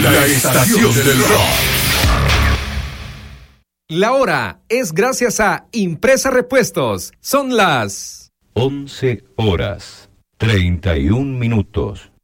La estación del rock. La hora es gracias a Impresa Repuestos. Son las 11 horas 31 minutos.